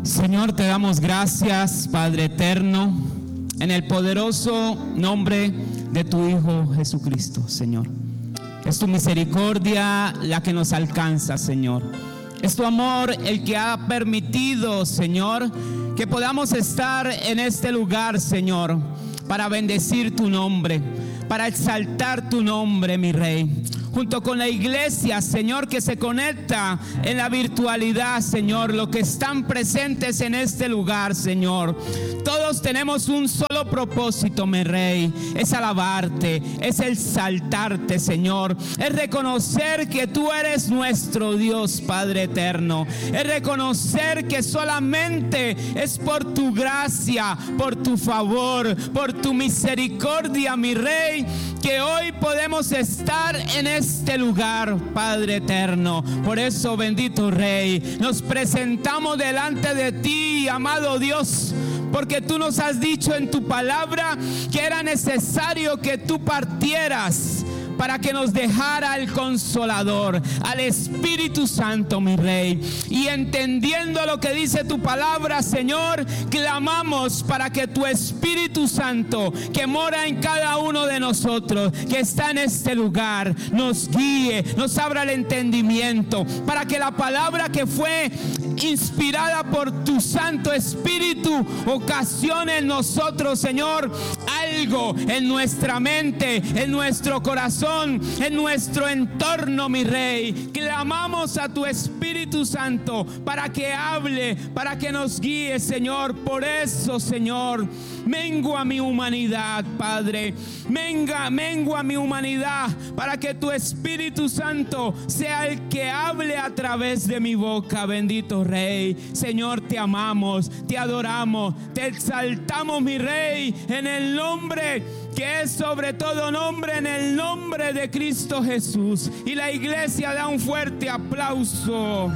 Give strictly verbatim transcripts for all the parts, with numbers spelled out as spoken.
Señor, te damos gracias, Padre eterno, en el poderoso nombre de tu Hijo Jesucristo, Señor. Es tu misericordia la que nos alcanza, Señor. Es tu amor el que ha permitido, Señor, que podamos estar en este lugar, Señor, para bendecir tu nombre, para exaltar tu nombre, mi Rey. Junto con la iglesia, Señor, que se conecta en la virtualidad, Señor, los que están presentes en este lugar, Señor. Todos tenemos un solo propósito, mi Rey, es alabarte, es exaltarte, Señor. Es reconocer que tú eres nuestro Dios, Padre eterno. Es reconocer que solamente es por tu gracia, por tu favor, por tu misericordia, mi Rey, que hoy podemos estar en este lugar, Padre eterno. Por eso, bendito Rey, nos presentamos delante de ti, amado Dios, porque tú nos has dicho en tu palabra que era necesario que tú partieras para que nos dejara el Consolador, al Espíritu Santo, mi Rey. Y entendiendo lo que dice tu palabra, Señor, clamamos para que tu Espíritu Santo, que mora en cada uno de nosotros, que está en este lugar, nos guíe, nos abra el entendimiento, para que la palabra que fue inspirada por tu Santo Espíritu ocasione en nosotros, Señor, algo en nuestra mente, en nuestro corazón, en nuestro entorno, mi Rey. Clamamos a tu Espíritu Santo para que hable, para que nos guíe, Señor. Por eso, Señor, mengua mi humanidad, Padre. Menga, mengua mi humanidad, para que tu Espíritu Santo sea el que hable a través de mi boca, bendito Rey. Señor, te amamos, te adoramos, te exaltamos, mi Rey, en el nombre que es sobre todo nombre, en el nombre de Cristo Jesús. Y la iglesia da un fuerte aplauso.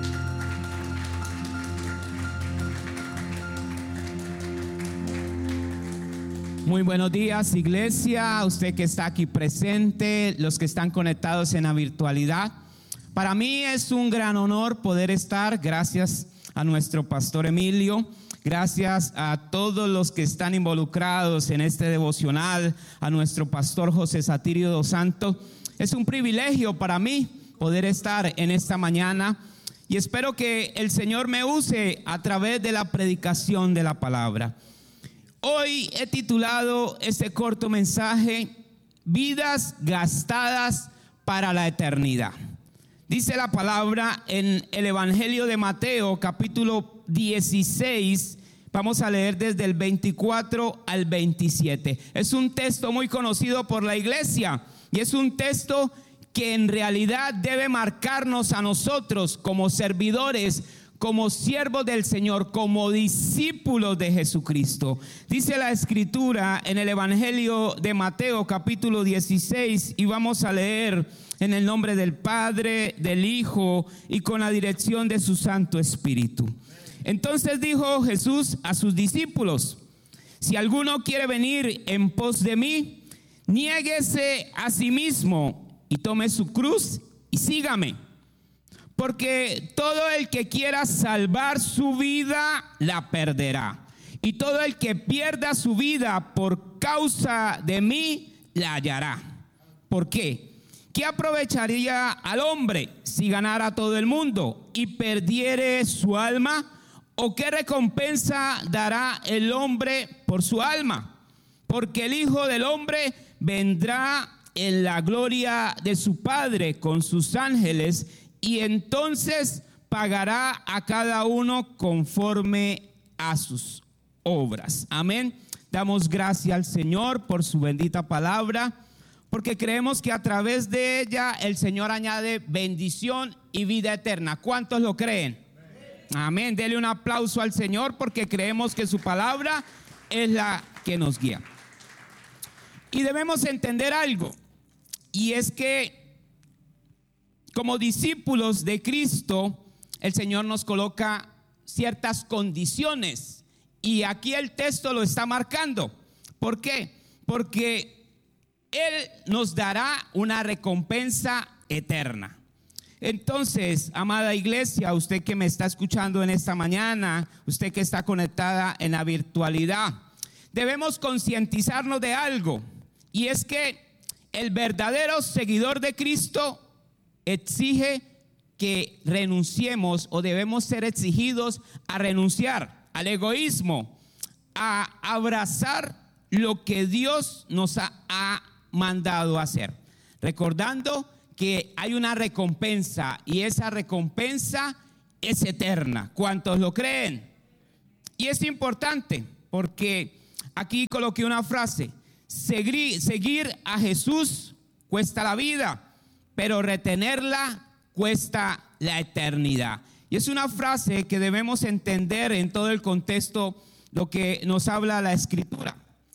Muy buenos días, iglesia, usted que está aquí presente, los que están conectados en la virtualidad. Para mí es un gran honor poder estar, gracias a nuestro pastor Emilio, gracias a todos los que están involucrados en este devocional, a nuestro pastor José Satirio dos Santos. Es un privilegio para mí poder estar en esta mañana y espero que el Señor me use a través de la predicación de la palabra. Hoy he titulado este corto mensaje, Vidas gastadas para la eternidad. Dice la palabra en el Evangelio de Mateo, capítulo dieciséis, vamos a leer desde el veinticuatro al veintisiete. Es un texto muy conocido por la iglesia y es un texto que en realidad debe marcarnos a nosotros como servidores, como siervos del Señor, como discípulos de Jesucristo. Dice la escritura en el Evangelio de Mateo, capítulo dieciséis, y vamos a leer en el nombre del Padre, del Hijo y con la dirección de su Santo Espíritu. Entonces dijo Jesús a sus discípulos: si alguno quiere venir en pos de mí, niéguese a sí mismo y tome su cruz y sígame. Porque todo el que quiera salvar su vida, la perderá. Y todo el que pierda su vida por causa de mí, la hallará. ¿Por qué? ¿Qué aprovecharía al hombre si ganara todo el mundo y perdiere su alma? ¿O qué recompensa dará el hombre por su alma? Porque el Hijo del Hombre vendrá en la gloria de su Padre con sus ángeles, y entonces pagará a cada uno conforme a sus obras. Amén. Damos gracias al Señor por su bendita palabra, porque creemos que a través de ella el Señor añade bendición y vida eterna. ¿Cuántos lo creen? Amén. Dele un aplauso al Señor, porque creemos que su palabra es la que nos guía. Y debemos entender algo, y es que como discípulos de Cristo, el Señor nos coloca ciertas condiciones, y aquí el texto lo está marcando. ¿Por qué? Porque Él nos dará una recompensa eterna. Entonces, amada iglesia, usted que me está escuchando en esta mañana, usted que está conectada en la virtualidad, debemos concientizarnos de algo, y es que el verdadero seguidor de Cristo exige que renunciemos, o debemos ser exigidos a renunciar al egoísmo, a abrazar lo que Dios nos ha, ha mandado hacer, recordando que hay una recompensa, y esa recompensa es eterna. ¿Cuántos lo creen? Y es importante porque aquí coloqué una frase: seguir, seguir a Jesús cuesta la vida, pero retenerla cuesta la eternidad. Y es una frase que debemos entender en todo el contexto, lo que nos habla la Escritura.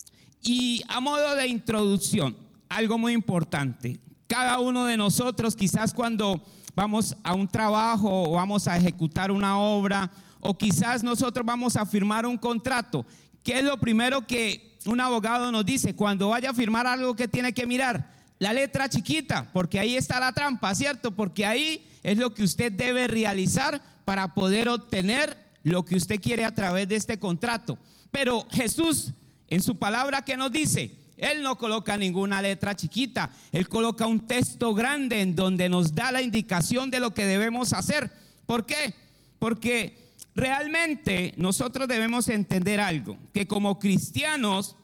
Y a modo de introducción, algo muy importante: cada uno de nosotros, quizás cuando vamos a un trabajo o vamos a ejecutar una obra, o quizás nosotros vamos a firmar un contrato, ¿qué es lo primero que un abogado nos dice cuando vaya a firmar algo que tiene que mirar? La letra chiquita, porque ahí está la trampa, ¿cierto? Porque ahí es lo que usted debe realizar para poder obtener lo que usted quiere a través de este contrato. Pero Jesús, en su palabra, ¿qué nos dice? Él no coloca ninguna letra chiquita, Él coloca un texto grande en donde nos da la indicación de lo que debemos hacer. ¿Por qué? Porque realmente nosotros debemos entender algo, que como cristianos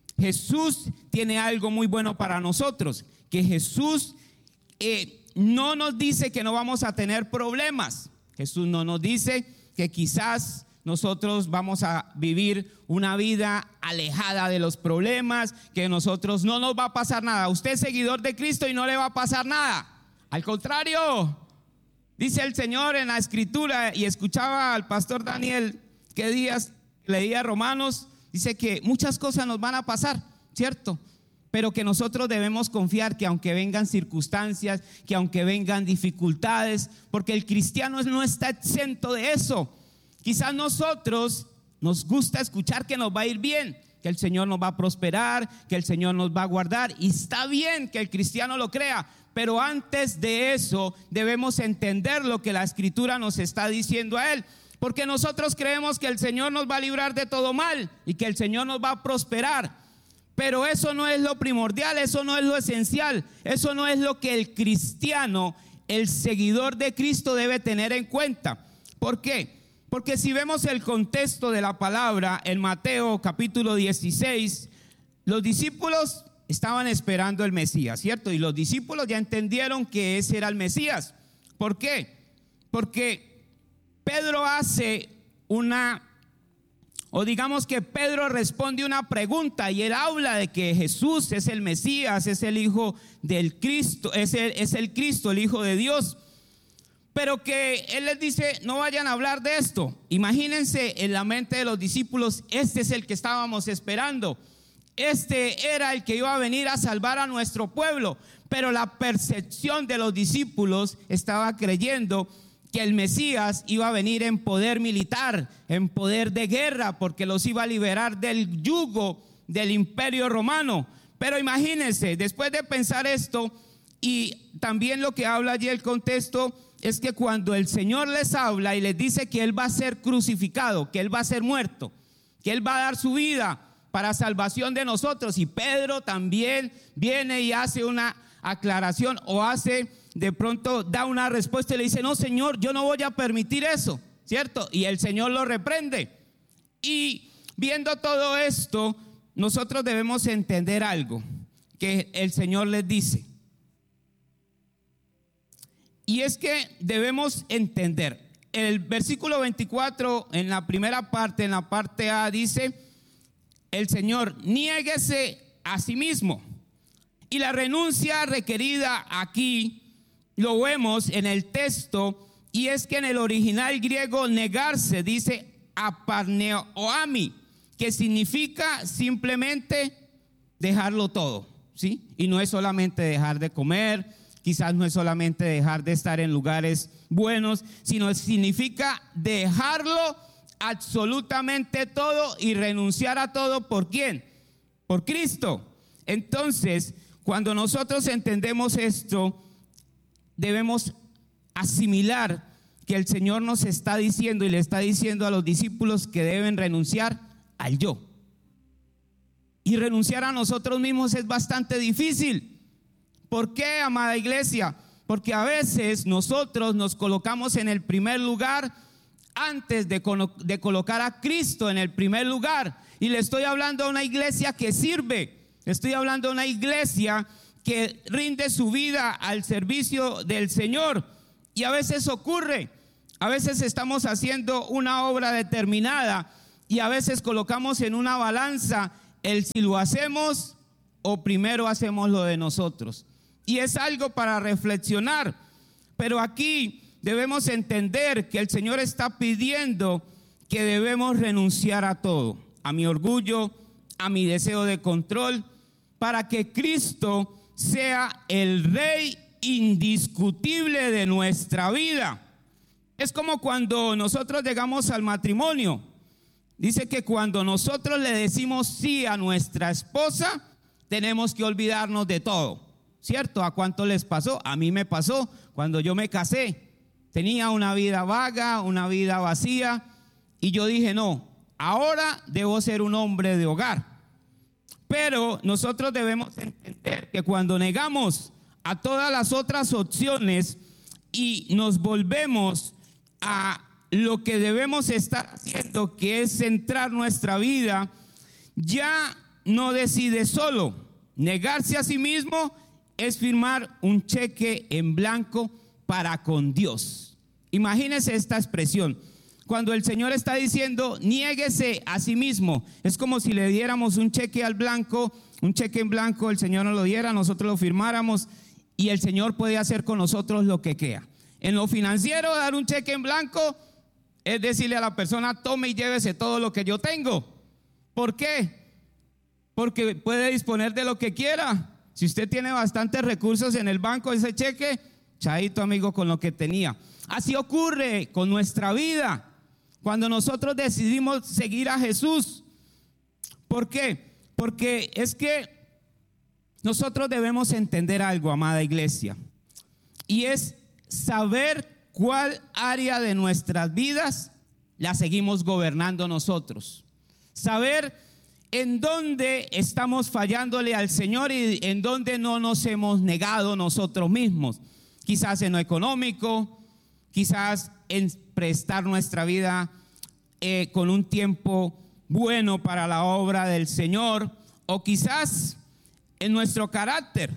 Jesús tiene algo muy bueno para nosotros, que Jesús eh, no nos dice que no vamos a tener problemas. Jesús no nos dice que quizás nosotros vamos a vivir una vida alejada de los problemas, que nosotros no nos va a pasar nada. Usted es seguidor de Cristo y no le va a pasar nada. Al contrario, dice el Señor en la Escritura, y escuchaba al pastor Daniel que días leía Romanos, dice que muchas cosas nos van a pasar, ¿cierto? Pero que nosotros debemos confiar que aunque vengan circunstancias, que aunque vengan dificultades, porque el cristiano no está exento de eso. Quizás nosotros nos gusta escuchar que nos va a ir bien, que el Señor nos va a prosperar, que el Señor nos va a guardar, y está bien que el cristiano lo crea, pero antes de eso debemos entender lo que la Escritura nos está diciendo a él, porque nosotros creemos que el Señor nos va a librar de todo mal y que el Señor nos va a prosperar, pero eso no es lo primordial, eso no es lo esencial, eso no es lo que el cristiano, el seguidor de Cristo, debe tener en cuenta. ¿Por qué? Porque si vemos el contexto de la palabra en Mateo capítulo dieciséis, los discípulos estaban esperando el Mesías, ¿cierto? Y los discípulos ya entendieron que ese era el Mesías. ¿Por qué? Porque Pedro hace una, o digamos que Pedro responde una pregunta, y él habla de que Jesús es el Mesías, es el Hijo del Cristo, es el, es el Cristo, el Hijo de Dios. Pero que él les dice: no vayan a hablar de esto. Imagínense en la mente de los discípulos: este es el que estábamos esperando, este era el que iba a venir a salvar a nuestro pueblo. Pero la percepción de los discípulos estaba creyendo que el Mesías iba a venir en poder militar, en poder de guerra, porque los iba a liberar del yugo del imperio romano. Pero imagínense, después de pensar esto, y también lo que habla allí el contexto, es que cuando el Señor les habla y les dice que Él va a ser crucificado, que Él va a ser muerto, que Él va a dar su vida para salvación de nosotros, y Pedro también viene y hace una aclaración, o hace de pronto, da una respuesta y le dice: no, Señor, yo no voy a permitir eso, ¿cierto? Y el Señor lo reprende. Y viendo todo esto, nosotros debemos entender algo que el Señor les dice. Y es que debemos entender, el versículo veinticuatro, en la primera parte, en la parte A, dice el Señor: niéguese a sí mismo. Y la renuncia requerida aquí lo vemos en el texto, y es que en el original griego negarse dice aparneoami, que significa simplemente dejarlo todo, ¿sí? Y no es solamente dejar de comer, quizás no es solamente dejar de estar en lugares buenos, sino significa dejarlo absolutamente todo y renunciar a todo. ¿Por quién? Por Cristo. Entonces, cuando nosotros entendemos esto, debemos asimilar que el Señor nos está diciendo y le está diciendo a los discípulos que deben renunciar al yo. Y renunciar a nosotros mismos es bastante difícil. ¿Por qué, amada iglesia? Porque a veces nosotros nos colocamos en el primer lugar antes de, de colocar a Cristo en el primer lugar. Y le estoy hablando a una iglesia que sirve. Estoy hablando a una iglesia que rinde su vida al servicio del Señor. Y a veces ocurre, a veces estamos haciendo una obra determinada y a veces colocamos en una balanza el si lo hacemos o primero hacemos lo de nosotros. Y es algo para reflexionar. Pero aquí debemos entender que el Señor está pidiendo que debemos renunciar a todo, a mi orgullo, a mi deseo de control, para que Cristo sea el Rey indiscutible de nuestra vida. Es como cuando nosotros llegamos al matrimonio. Dice que cuando nosotros le decimos sí a nuestra esposa, tenemos que olvidarnos de todo, ¿cierto? ¿A cuánto les pasó? A mí me pasó cuando yo me casé. Tenía una vida vaga, una vida vacía, y yo dije, no, ahora debo ser un hombre de hogar. Pero nosotros debemos entender que cuando negamos a todas las otras opciones y nos volvemos a lo que debemos estar haciendo, que es centrar nuestra vida, ya no decide solo. Negarse a sí mismo es firmar un cheque en blanco para con Dios. Imagínese esta expresión. Cuando el Señor está diciendo, niéguese a sí mismo, es como si le diéramos un cheque al blanco, un cheque en blanco, el Señor nos lo diera, nosotros lo firmáramos y el Señor puede hacer con nosotros lo que quiera. En lo financiero, dar un cheque en blanco es decirle a la persona, tome y llévese todo lo que yo tengo. ¿Por qué? Porque puede disponer de lo que quiera. Si usted tiene bastantes recursos en el banco, ese cheque, chaito amigo con lo que tenía. Así ocurre con nuestra vida. Cuando nosotros decidimos seguir a Jesús. ¿Por qué? Porque es que nosotros debemos entender algo, amada iglesia, y es saber cuál área de nuestras vidas la seguimos gobernando nosotros. Saber en dónde estamos fallándole al Señor y en dónde no nos hemos negado nosotros mismos. Quizás en lo económico, quizás en prestar nuestra vida eh, con un tiempo bueno para la obra del Señor, o quizás en nuestro carácter.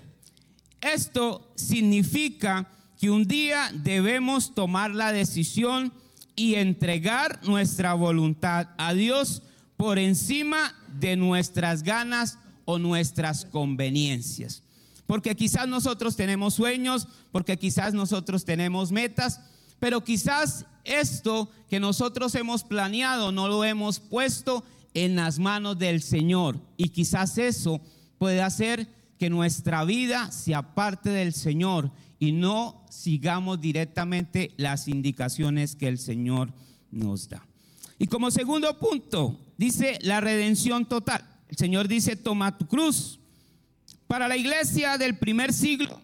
Esto significa que un día debemos tomar la decisión y entregar nuestra voluntad a Dios por encima de nuestras ganas o nuestras conveniencias. Porque quizás nosotros tenemos sueños, porque quizás nosotros tenemos metas, pero quizás esto que nosotros hemos planeado no lo hemos puesto en las manos del Señor. Y quizás eso puede hacer que nuestra vida se aparte del Señor y no sigamos directamente las indicaciones que el Señor nos da. Y como segundo punto, dice la redención total. El Señor dice, toma tu cruz. Para la iglesia del primer siglo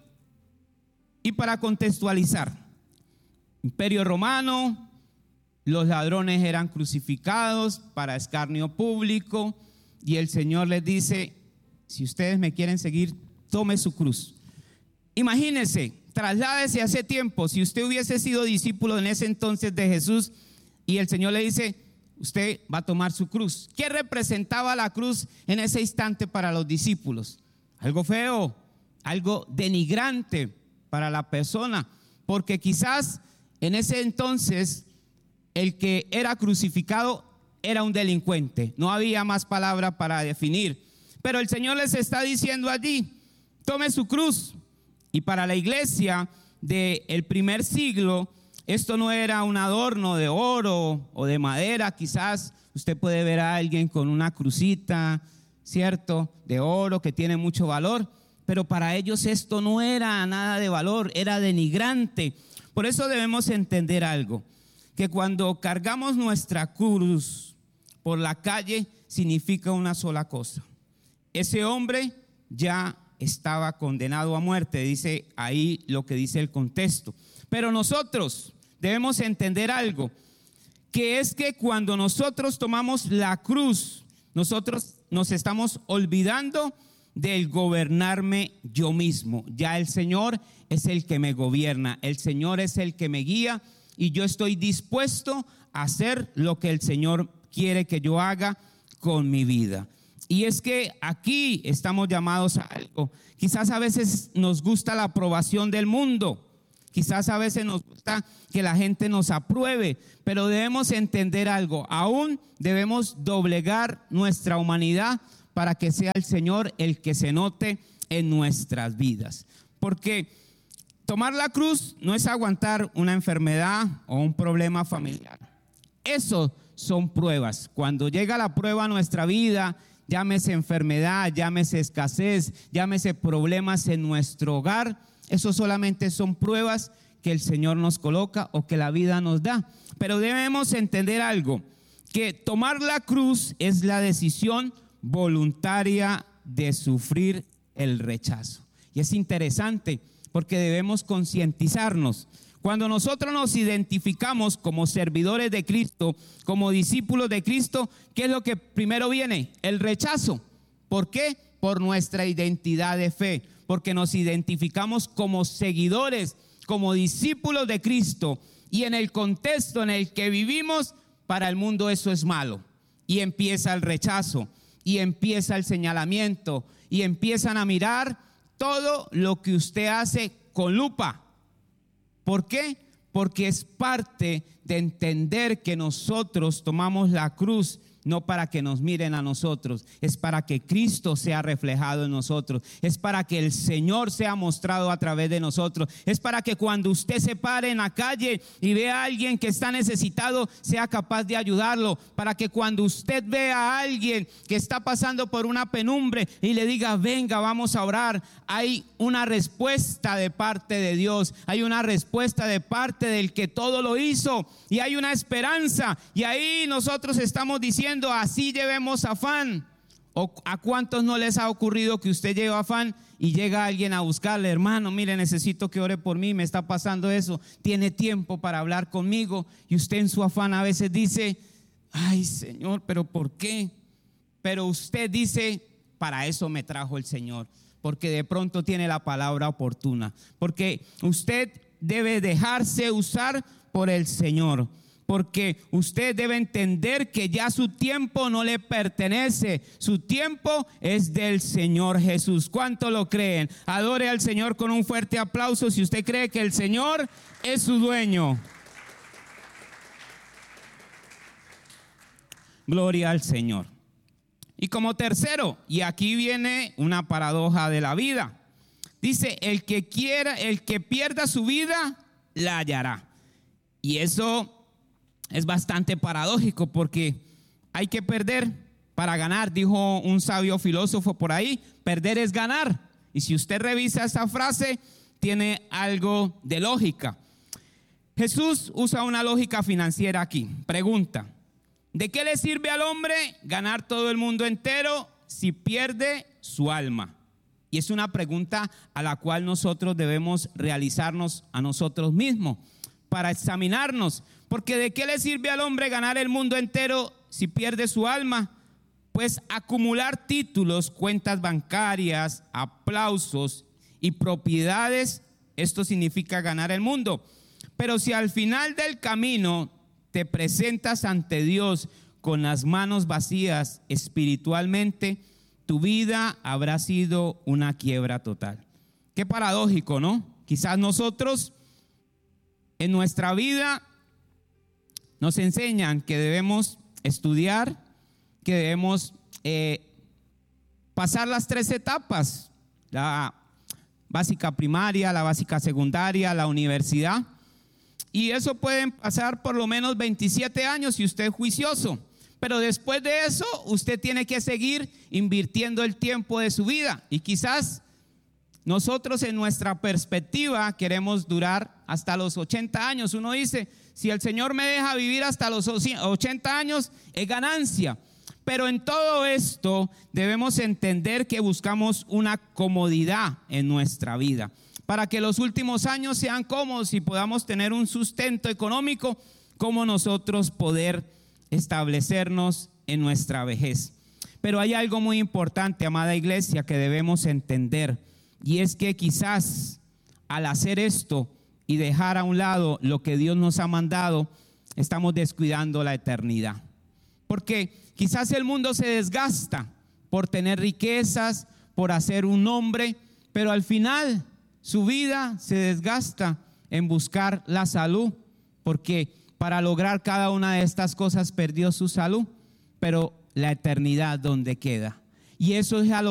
y para contextualizar, Imperio Romano, los ladrones eran crucificados para escarnio público y el Señor les dice, si ustedes me quieren seguir, tome su cruz. Imagínense, trasládese a ese tiempo, si usted hubiese sido discípulo en ese entonces de Jesús y el Señor le dice, usted va a tomar su cruz. ¿Qué representaba la cruz en ese instante para los discípulos? Algo feo, algo denigrante para la persona, porque quizás en ese entonces el que era crucificado era un delincuente, no había más palabra para definir, pero el Señor les está diciendo allí, tome su cruz. Y para la iglesia del primer siglo, esto no era un adorno de oro o de madera. Quizás usted puede ver a alguien con una crucita, ¿cierto?, de oro que tiene mucho valor, pero para ellos esto no era nada de valor, era denigrante. Por eso debemos entender algo, que cuando cargamos nuestra cruz por la calle significa una sola cosa. Ese hombre ya estaba condenado a muerte, dice ahí lo que dice el contexto. Pero nosotros debemos entender algo, que es que cuando nosotros tomamos la cruz, nosotros nos estamos olvidando del gobernarme yo mismo. Ya el Señor es el que me gobierna, el Señor es el que me guía y yo estoy dispuesto a hacer lo que el Señor quiere que yo haga con mi vida. Y es que aquí estamos llamados a algo. Quizás a veces nos gusta la aprobación del mundo. Quizás a veces nos gusta que la gente nos apruebe, pero debemos entender algo. Aún debemos doblegar nuestra humanidad para que sea el Señor el que se note en nuestras vidas. Porque tomar la cruz no es aguantar una enfermedad o un problema familiar. Eso son pruebas. Cuando llega la prueba a nuestra vida, llámese enfermedad, llámese escasez, llámese problemas en nuestro hogar, eso solamente son pruebas que el Señor nos coloca o que la vida nos da. Pero debemos entender algo, que tomar la cruz es la decisión voluntaria de sufrir el rechazo. Y es interesante porque debemos concientizarnos. Cuando nosotros nos identificamos como servidores de Cristo, como discípulos de Cristo, ¿qué es lo que primero viene? El rechazo. ¿Por qué? Por nuestra identidad de fe, porque nos identificamos como seguidores, como discípulos de Cristo, y en el contexto en el que vivimos, para el mundo eso es malo, y empieza el rechazo, y empieza el señalamiento, y empiezan a mirar todo lo que usted hace con lupa. ¿Por qué? Porque es parte de entender que nosotros tomamos la cruz no para que nos miren a nosotros, es para que Cristo sea reflejado en nosotros, es para que el Señor sea mostrado a través de nosotros, es para que cuando usted se pare en la calle y vea a alguien que está necesitado, sea capaz de ayudarlo, para que cuando usted vea a alguien que está pasando por una penumbre y le diga, venga, vamos a orar, hay una respuesta de parte de Dios, hay una respuesta de parte del que todo lo hizo, y hay una esperanza, y ahí nosotros estamos diciendo, así llevemos afán. ¿O a cuántos no les ha ocurrido que usted lleva afán y llega alguien a buscarle? Hermano, mire, necesito que ore por mí, me está pasando eso, tiene tiempo para hablar conmigo, y usted en su afán a veces dice, ay Señor, pero ¿por qué? Pero usted dice, para eso me trajo el Señor, porque de pronto tiene la palabra oportuna, porque usted debe dejarse usar por el Señor, porque usted debe entender que ya su tiempo no le pertenece, su tiempo es del Señor Jesús. ¿Cuánto lo creen? Adore al Señor con un fuerte aplauso si usted cree que el Señor es su dueño. Gloria al Señor. Y como tercero, y aquí viene una paradoja de la vida, dice, el que quiera, el que pierda su vida, la hallará. Y eso es bastante paradójico, porque hay que perder para ganar, dijo un sabio filósofo por ahí, perder es ganar. Y si usted revisa esa frase, tiene algo de lógica. Jesús usa una lógica financiera aquí. Pregunta, ¿de qué le sirve al hombre ganar todo el mundo entero si pierde su alma? Y es una pregunta a la cual nosotros debemos realizarnos a nosotros mismos para examinarnos. Porque ¿de qué le sirve al hombre ganar el mundo entero si pierde su alma? Pues acumular títulos, cuentas bancarias, aplausos y propiedades, esto significa ganar el mundo. Pero si al final del camino te presentas ante Dios con las manos vacías espiritualmente, tu vida habrá sido una quiebra total. Qué paradójico, ¿no? Quizás nosotros en nuestra vida nos enseñan que debemos estudiar, que debemos eh, pasar las tres etapas, la básica primaria, la básica secundaria, la universidad. Y eso pueden pasar por lo menos veintisiete años si usted es juicioso. Pero después de eso, usted tiene que seguir invirtiendo el tiempo de su vida. Y quizás nosotros en nuestra perspectiva queremos durar hasta los ochenta años. Uno dice, si el Señor me deja vivir hasta los ochenta años, es ganancia. Pero en todo esto debemos entender que buscamos una comodidad en nuestra vida. para que los últimos años sean cómodos y podamos tener un sustento económico, como nosotros poder establecernos en nuestra vejez. Pero hay algo muy importante, amada iglesia, que debemos entender, y es que quizás al hacer esto y dejar a un lado lo que Dios nos ha mandado, estamos descuidando la eternidad. Porque quizás el mundo se desgasta por tener riquezas, por hacer un nombre, pero al final su vida se desgasta en buscar la salud, porque para lograr cada una de estas cosas perdió su salud, pero la eternidad, ¿dónde queda? Y eso es a lo